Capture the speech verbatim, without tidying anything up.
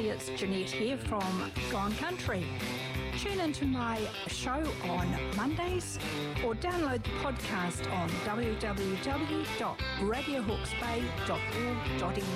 Hey, it's Jeanette here from Gone Country. Tune into my show on Mondays or download the podcast on w w w dot radio hawke's bay dot org dot n z.